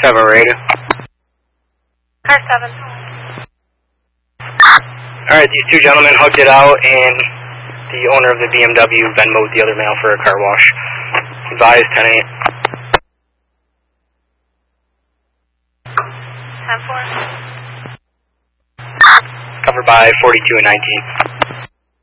7 radio. Car 7. Alright, these two gentlemen hugged it out, and the owner of the BMW Venmo'd the other male for a car wash. Advised 10-8. 10-4. Covered by 42 and 19.